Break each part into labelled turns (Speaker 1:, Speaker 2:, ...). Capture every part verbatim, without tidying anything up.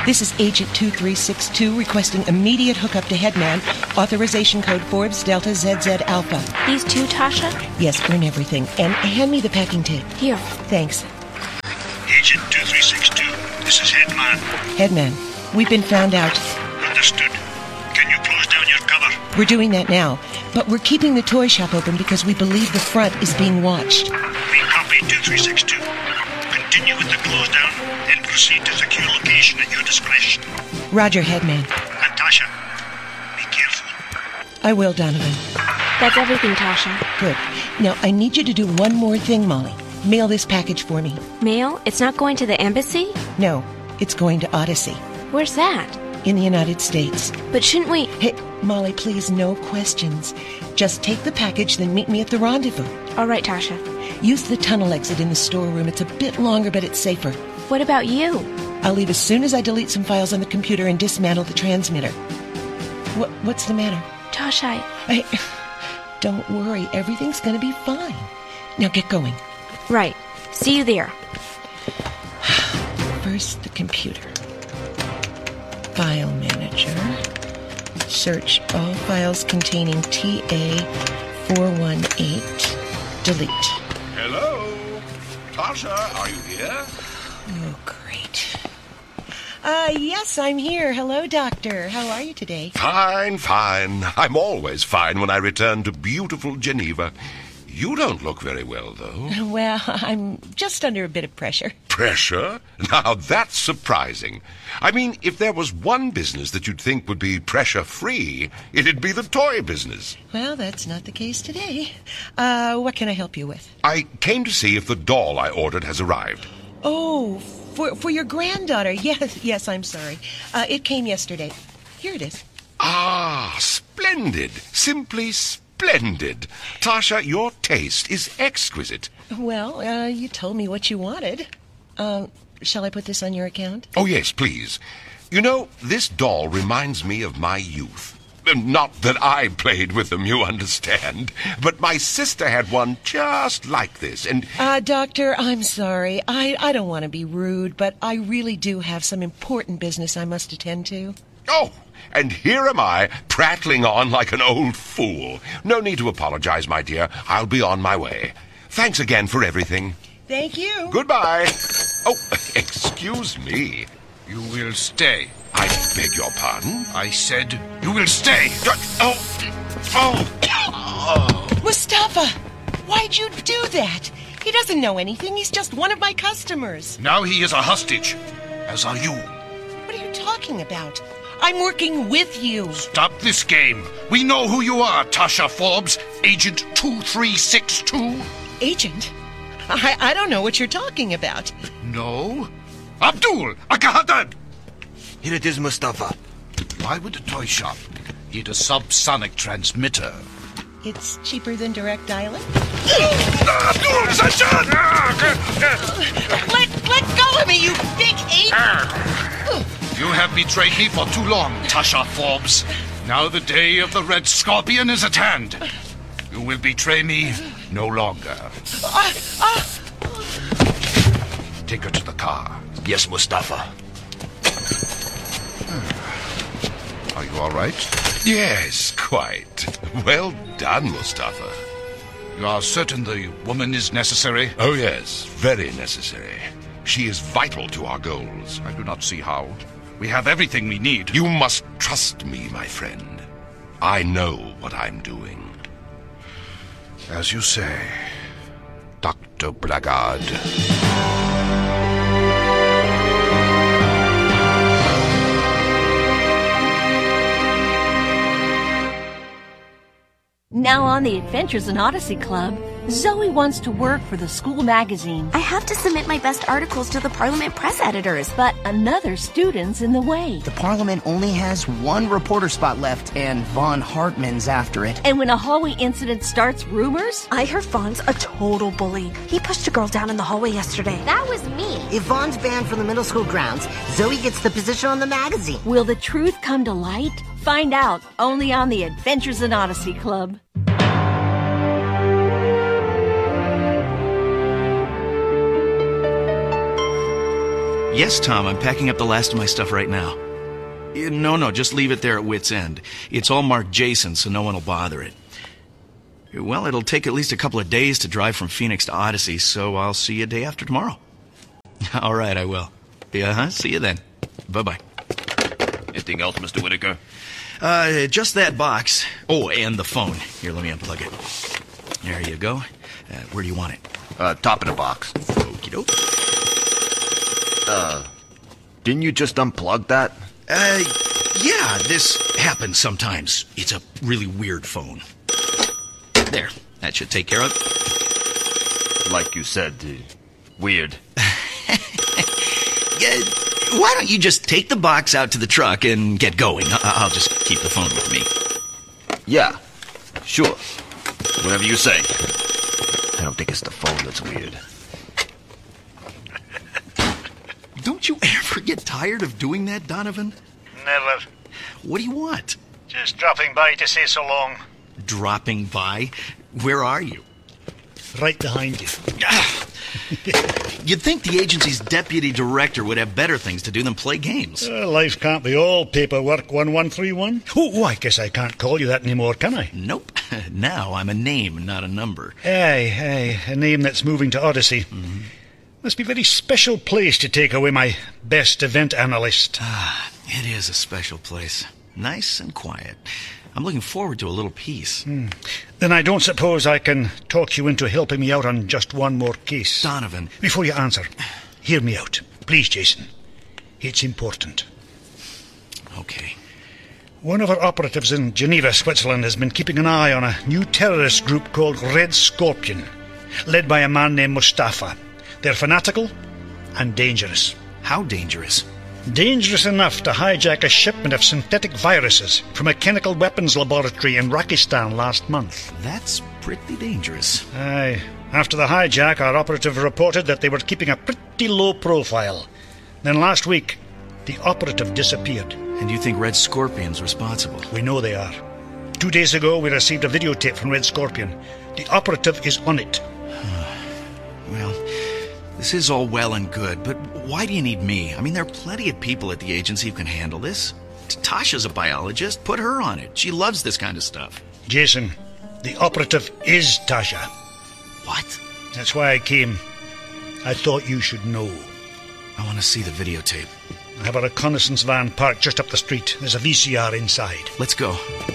Speaker 1: This is Agent two three six two requesting immediate hookup to Headman. Authorization code Forbes Delta Z Z Alpha.
Speaker 2: These two, Tasha?
Speaker 1: Yes, burn everything. And hand me the packing tape.
Speaker 2: Here.
Speaker 1: Thanks.
Speaker 3: Agent two three six two, this is Headman.
Speaker 1: Headman, we've been found out.
Speaker 3: Understood. Can you close down your cover?
Speaker 1: We're doing that now, but we're keeping the toy shop open because we believe the front is being watched.
Speaker 3: We copy two three six two. Continue with the close down, then proceed to secure location at your discretion.
Speaker 1: Roger, Headman.
Speaker 3: And Tasha, be careful.
Speaker 1: I will, Donovan.
Speaker 2: That's everything, Tasha.
Speaker 1: Good. Now, I need you to do one more thing, Molly. Mail this package for me.
Speaker 2: Mail? It's not going to the embassy?
Speaker 1: No, it's going to Odyssey.
Speaker 2: Where's that?
Speaker 1: In the United States.
Speaker 2: But shouldn't we...
Speaker 1: Hey, Molly, please, no questions. Just take the package, then meet me at the rendezvous.
Speaker 2: All right, Tasha.
Speaker 1: Use the tunnel exit in the storeroom. It's a bit longer, but it's safer.
Speaker 2: What about you?
Speaker 1: I'll leave as soon as I delete some files on the computer and dismantle the transmitter. What, what's the matter?
Speaker 2: Tasha, I...
Speaker 1: I... Don't worry. Everything's going to be fine. Now get going.
Speaker 2: Right. See you there.
Speaker 1: First, the computer. File manager. Search all files containing T A four one eight. Delete.
Speaker 4: Hello? Tasha, are you here?
Speaker 1: Oh, great. Uh, yes, I'm here. Hello, Doctor. How are you today?
Speaker 4: Fine, fine. I'm always fine when I return to beautiful Geneva. You don't look very well, though.
Speaker 1: Well, I'm just under a bit of pressure.
Speaker 4: Pressure? Now, that's surprising. I mean, if there was one business that you'd think would be pressure-free, it'd be the toy business.
Speaker 1: Well, that's not the case today. Uh, what can I help you with?
Speaker 4: I came to see if the doll I ordered has arrived.
Speaker 1: Oh, for for your granddaughter. Yes, yes, I'm sorry. Uh, it came yesterday. Here it is.
Speaker 4: Ah, splendid. Simply splendid. Tasha, your taste is exquisite.
Speaker 1: Well, uh, you told me what you wanted. Um, shall I put this on your account?
Speaker 4: Oh, yes, please. You know, this doll reminds me of my youth. Not that I played with them, you understand. But my sister had one just like this, and...
Speaker 1: Uh, Doctor, I'm sorry. I, I don't want to be rude, but I really do have some important business I must attend to.
Speaker 4: Oh, and here am I, prattling on like an old fool. No need to apologize, my dear. I'll be on my way. Thanks again for everything.
Speaker 1: Thank you.
Speaker 4: Goodbye. Oh, excuse me.
Speaker 5: You will stay.
Speaker 4: I beg your pardon?
Speaker 5: I said you will stay.
Speaker 4: Oh, oh, oh.
Speaker 1: Mustafa, why'd you do that? He doesn't know anything. He's just one of my customers.
Speaker 5: Now he is a hostage, as are you.
Speaker 1: What are you talking about? I'm working with you.
Speaker 5: Stop this game. We know who you are, Tasha Forbes, Agent two three six two.
Speaker 1: Agent? I, I don't know what you're talking about.
Speaker 5: No? Abdul Akahadad!
Speaker 6: Here it is, Mustafa.
Speaker 5: Why would a toy shop need a subsonic transmitter?
Speaker 1: It's cheaper than direct dialing.
Speaker 5: Abdul Sajjad!
Speaker 1: Let, let go of me, you big ape!
Speaker 5: You have betrayed me for too long, Tasha Forbes. Now the day of the Red Scorpion is at hand. You will betray me no longer.
Speaker 1: Uh, uh.
Speaker 5: Take her to the car.
Speaker 6: Yes, Mustafa.
Speaker 5: Are you all right?
Speaker 4: Yes, quite. Well done, Mustafa.
Speaker 5: You are certain the woman is necessary?
Speaker 4: Oh, yes, very necessary. She is vital to our goals.
Speaker 5: I do not see how. We have everything we need.
Speaker 4: You must trust me, my friend. I know what I'm doing.
Speaker 5: As you say, Doctor Blackguard.
Speaker 7: Now on the Adventures in Odyssey Club, Zoe wants to work for the school magazine.
Speaker 8: I have to submit my best articles to the Parliament press editors.
Speaker 7: But another student's in the way.
Speaker 9: The Parliament only has one reporter spot left, and Von Hartman's after it.
Speaker 7: And when a hallway incident starts rumors?
Speaker 8: I heard Von's a total bully. He pushed a girl down in the hallway yesterday.
Speaker 10: That was me.
Speaker 11: If Von's banned from the middle school grounds, Zoe gets the position on the magazine.
Speaker 7: Will the truth come to light? Find out only on the Adventures in Odyssey Club.
Speaker 10: Yes, Tom, I'm packing up the last of my stuff right now. Uh, No, no, just leave it there at Wit's End. It's all marked Jason, so no one will bother it. Well, it'll take at least a couple of days to drive from Phoenix to Odyssey, so I'll see you day after tomorrow. All right, I will. Yeah, huh? See you then. Bye-bye.
Speaker 6: Anything else, Mister Whitaker?
Speaker 10: Uh, just that box. Oh, and the phone. Here, let me unplug it. There you go. Uh, where do you want it?
Speaker 6: Uh, top of the box.
Speaker 10: Okie doke.
Speaker 6: Uh, didn't you just unplug that?
Speaker 10: Uh, yeah, this happens sometimes. It's a really weird phone. There, that should take care of it.
Speaker 6: Like you said, uh, weird.
Speaker 10: Yeah, why don't you just take the box out to the truck and get going? I- I'll just keep the phone with me.
Speaker 6: Yeah, sure. Whatever you say. I don't think it's the phone that's weird.
Speaker 10: Don't you ever get tired of doing that, Donovan?
Speaker 12: Never.
Speaker 10: What do you want?
Speaker 12: Just dropping by to say so long.
Speaker 10: Dropping by? Where are you?
Speaker 12: Right behind you.
Speaker 10: You'd think the agency's deputy director would have better things to do than play games.
Speaker 12: Uh, life can't be all paperwork one one three one. Oh, oh, I guess I can't call you that anymore, can I?
Speaker 10: Nope. Now I'm a name, not a number.
Speaker 12: Aye, aye, a name that's moving to Odyssey.
Speaker 10: Mm-hmm.
Speaker 12: Must be a very special place to take away my best event analyst.
Speaker 10: Ah, it is a special place. Nice and quiet. I'm looking forward to a little peace.
Speaker 12: Hmm. Then I don't suppose I can talk you into helping me out on just one more case.
Speaker 10: Donovan.
Speaker 12: Before you answer, hear me out. Please, Jason. It's important.
Speaker 10: Okay.
Speaker 12: One of our operatives in Geneva, Switzerland, has been keeping an eye on a new terrorist group called Red Scorpion, led by a man named Mustafa. They're fanatical and dangerous.
Speaker 10: How dangerous?
Speaker 12: Dangerous enough to hijack a shipment of synthetic viruses from a chemical weapons laboratory in Rakistan last month.
Speaker 10: That's pretty dangerous.
Speaker 12: Aye. After the hijack, our operative reported that they were keeping a pretty low profile. Then last week, the operative disappeared.
Speaker 10: And you think Red Scorpion's responsible?
Speaker 12: We know they are. Two days ago, we received a videotape from Red Scorpion. The operative is on it.
Speaker 10: Well, this is all well and good, but why do you need me? I mean, there are plenty of people at the agency who can handle this. Tasha's a biologist. Put her on it. She loves this kind of stuff.
Speaker 12: Jason, the operative is Tasha.
Speaker 10: What?
Speaker 12: That's why I came. I thought you should know.
Speaker 10: I want to see the videotape.
Speaker 12: I have a reconnaissance van parked just up the street. There's a V C R inside.
Speaker 10: Let's go.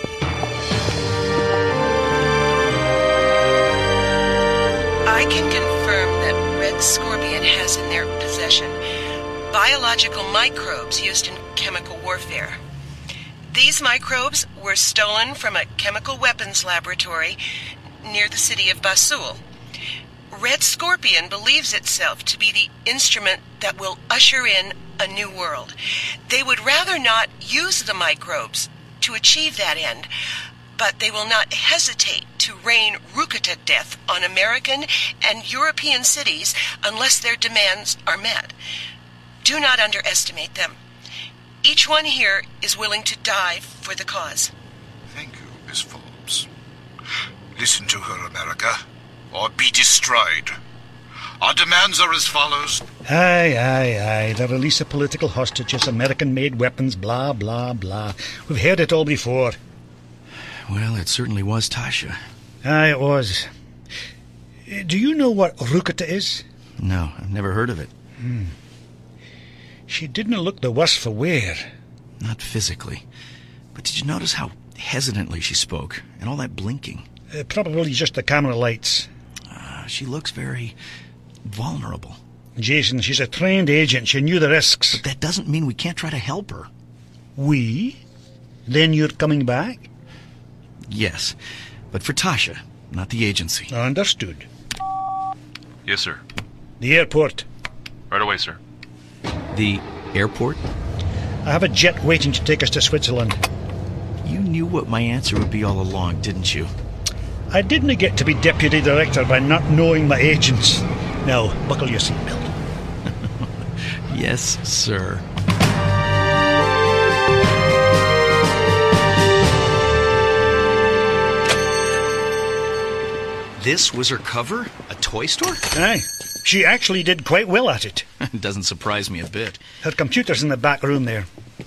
Speaker 1: I can confirm that Red Scorpion has in their possession biological microbes used in chemical warfare. These microbes were stolen from a chemical weapons laboratory near the city of Basul. Red Scorpion believes itself to be the instrument that will usher in a new world. They would rather not use the microbes to achieve that end, but they will not hesitate to rain Rukata death on American and European cities unless their demands are met. Do not underestimate them. Each one here is willing to die for the cause.
Speaker 5: Thank you, Miss Forbes. Listen to her, America, or be destroyed. Our demands are as follows.
Speaker 12: Aye, aye, aye. The release of political hostages, American-made weapons, blah, blah, blah. We've heard it all before.
Speaker 10: Well, it certainly was Tasha.
Speaker 12: Aye, it was. Do you know what Rukata is?
Speaker 10: No, I've never heard of it.
Speaker 12: Hmm. She didn't look the worse for wear.
Speaker 10: Not physically. But did you notice how hesitantly she spoke? And all that blinking?
Speaker 12: Uh, probably just the camera lights.
Speaker 10: Uh, she looks very vulnerable.
Speaker 12: Jason, she's a trained agent. She knew the risks.
Speaker 10: But that doesn't mean we can't try to help her.
Speaker 12: We? Then you're coming back?
Speaker 10: Yes, but for Tasha, not the agency.
Speaker 12: Understood.
Speaker 13: Yes, sir.
Speaker 12: The airport.
Speaker 13: Right away, sir.
Speaker 10: The airport?
Speaker 12: I have a jet waiting to take us to Switzerland.
Speaker 10: You knew what my answer would be all along, didn't you?
Speaker 12: I didn't get to be deputy director by not knowing my agents. Now, buckle your seatbelt.
Speaker 10: Yes, sir. This was her cover? A toy store?
Speaker 12: Aye. She actually did quite well at it.
Speaker 10: It doesn't surprise me a bit.
Speaker 12: Her computer's in the back room there.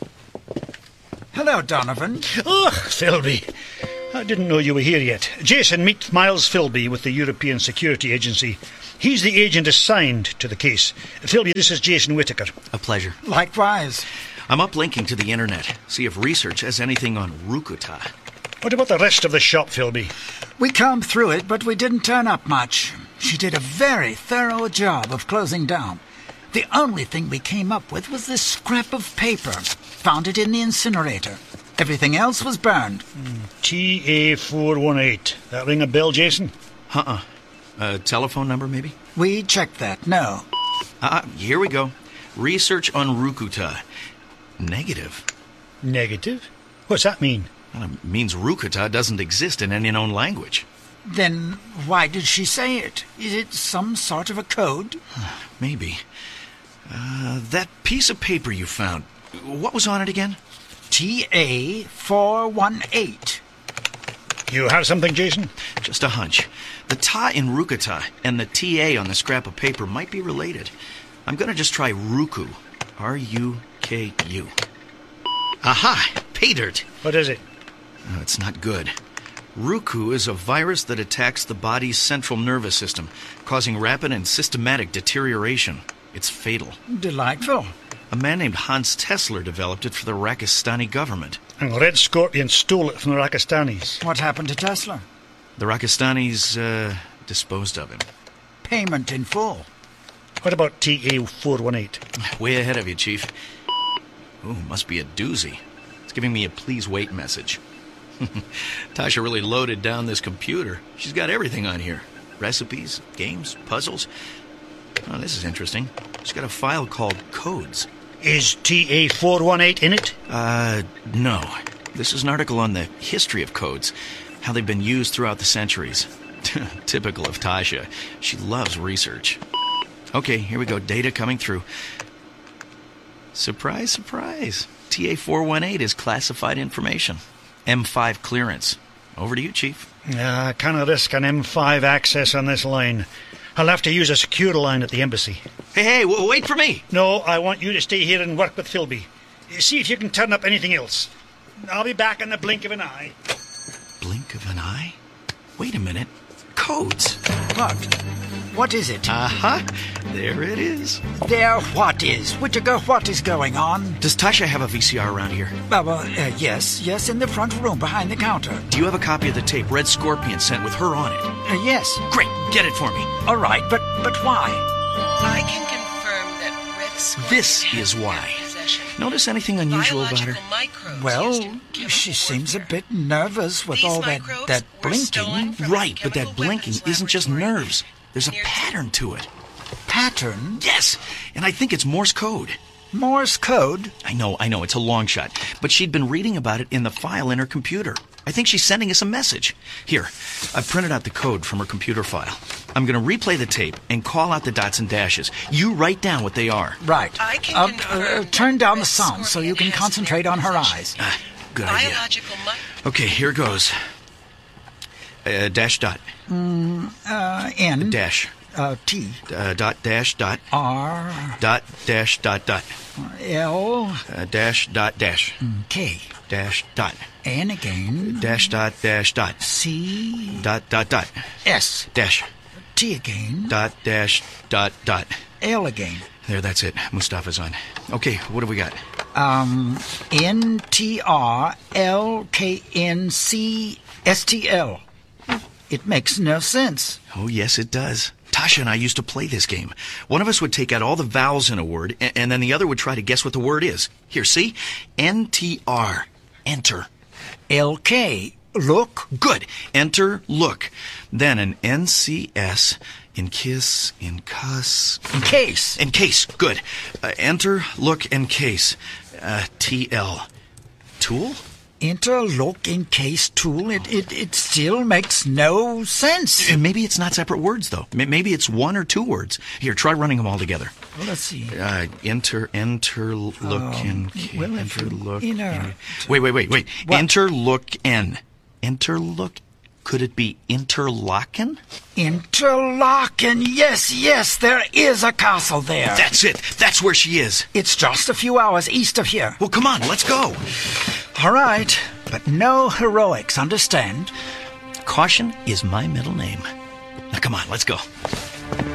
Speaker 14: Hello, Donovan.
Speaker 12: Ugh, Philby. I didn't know you were here yet. Jason, meet Miles Philby with the European Security Agency. He's the agent assigned to the case. Philby, this is Jason Whittaker.
Speaker 10: A pleasure.
Speaker 14: Likewise.
Speaker 10: I'm uplinking to the internet. See if research has anything on Rukuta.
Speaker 12: What about the rest of the shop, Philby?
Speaker 14: We combed through it, but we didn't turn up much. She did a very thorough job of closing down. The only thing we came up with was this scrap of paper. Found it in the incinerator. Everything else was burned.
Speaker 12: Mm, T A four one eight. That ring a bell, Jason?
Speaker 10: Uh-uh. A telephone number, maybe?
Speaker 14: We checked that, no.
Speaker 10: Ah, uh, here we go. Research on Rukuta. Negative.
Speaker 12: Negative? What's that mean?
Speaker 10: Well, it means Rukuta doesn't exist in any known language.
Speaker 14: Then why did she say it? Is it some sort of a code?
Speaker 10: Maybe. Uh, that piece of paper you found, what was on it again?
Speaker 14: T A four one eight.
Speaker 12: You have something, Jason?
Speaker 10: Just a hunch. The ta in Rukuta and the T A on the scrap of paper might be related. I'm going to just try Ruku. R U K U. Aha! Pay dirt!
Speaker 12: What is it?
Speaker 10: Oh, it's not good. Ruku is a virus that attacks the body's central nervous system, causing rapid and systematic deterioration. It's fatal.
Speaker 14: Delightful.
Speaker 10: A man named Hans Tesler developed it for the Rakistani government.
Speaker 12: And Red Scorpion stole it from the Rakistanis.
Speaker 14: What happened to Tesla?
Speaker 10: The Rakistanis, uh, disposed of him.
Speaker 14: Payment in full.
Speaker 12: What about T A four one eight?
Speaker 10: Way ahead of you, Chief. Ooh, must be a doozy. It's giving me a please wait message. Tasha really loaded down this computer. She's got everything on here. Recipes, games, puzzles. Oh, this is interesting. She's got a file called Codes.
Speaker 12: Is T A four one eight in it?
Speaker 10: Uh, no. This is an article on the history of codes, how they've been used throughout the centuries. Typical of Tasha. She loves research. Okay, here we go. Data coming through. Surprise, surprise. T A four one eight is classified information. M five clearance. Over to you, Chief.
Speaker 12: I uh, can't risk an M five access on this line. I'll have to use a secure line at the embassy.
Speaker 10: Hey, hey, w- wait for me!
Speaker 12: No, I want you to stay here and work with Philby. See if you can turn up anything else. I'll be back in the blink of an eye.
Speaker 10: Blink of an eye? Wait a minute. Codes.
Speaker 14: What? What is it?
Speaker 10: Uh-huh. There it is.
Speaker 14: There what is? Whittaker, what is going on?
Speaker 10: Does Tasha have a V C R around here?
Speaker 14: Uh, well, uh, yes, yes, in the front room behind the counter.
Speaker 10: Do you have a copy of the tape Red Scorpion sent with her on it?
Speaker 14: Uh, yes.
Speaker 10: Great, get it for me.
Speaker 14: All right, but but why?
Speaker 1: I can confirm that Red Scorpion
Speaker 10: This is why. Notice anything unusual about her?
Speaker 14: Well, she seems a bit nervous with all that, that blinking.
Speaker 10: Right, but that blinking isn't just nerves. There's a pattern to it.
Speaker 14: Pattern?
Speaker 10: Yes, and I think it's Morse code.
Speaker 14: Morse code?
Speaker 10: I know, I know, it's a long shot. But she'd been reading about it in the file in her computer. I think she's sending us a message. Here, I've printed out the code from her computer file. I'm going to replay the tape and call out the dots and dashes. You write down what they are.
Speaker 14: Right. Uh, uh, turn down the sound so you can concentrate on her eyes.
Speaker 10: Ah, good idea. Okay, here goes. Uh, dash dot.
Speaker 14: Mm, uh, N.
Speaker 10: Dash.
Speaker 14: Uh, T.
Speaker 10: Uh, dot dash dot.
Speaker 14: R.
Speaker 10: Dot dash dot dot.
Speaker 14: L.
Speaker 10: Uh, dash dot dash.
Speaker 14: K.
Speaker 10: Dash dot.
Speaker 14: N again.
Speaker 10: Dash dot dash dot.
Speaker 14: C.
Speaker 10: Dot dot dot.
Speaker 14: S.
Speaker 10: Dash.
Speaker 14: T again.
Speaker 10: Dot dash dot dot.
Speaker 14: L again.
Speaker 10: There, that's it. Mustafa's on. Okay, what have we got?
Speaker 14: Um, N T R L K N C S T L. It makes no sense.
Speaker 10: Oh, yes, it does. Tasha and I used to play this game. One of us would take out all the vowels in a word, and, and then the other would try to guess what the word is. Here, see? N T R. Enter.
Speaker 14: L K. Look.
Speaker 10: Good. Enter, look. Then an N C S, in kiss, in cuss.
Speaker 14: In case.
Speaker 10: In case. Good. Uh, enter, look, and case. Uh, T L. Tool?
Speaker 14: Enter, look, in case, tool. It, it, it still makes no sense.
Speaker 10: Maybe it's not separate words, though. Maybe it's one or two words. Here, try running them all together.
Speaker 14: Well, let's see.
Speaker 10: Uh, enter, enter, look,
Speaker 14: Um,
Speaker 10: in,
Speaker 14: well,
Speaker 10: enter,
Speaker 14: if-
Speaker 10: look.
Speaker 14: in a-
Speaker 10: in. Wait, wait, wait, wait.
Speaker 14: What?
Speaker 10: Enter, look, in. Enter, look. Could it be Interlaken?
Speaker 14: Interlaken, yes, yes, there is a castle there.
Speaker 10: That's it. That's where she is.
Speaker 14: It's just a few hours east of here.
Speaker 10: Well, come on, let's go.
Speaker 14: All right, but no heroics, understand?
Speaker 10: Caution is my middle name. Now, come on, let's go.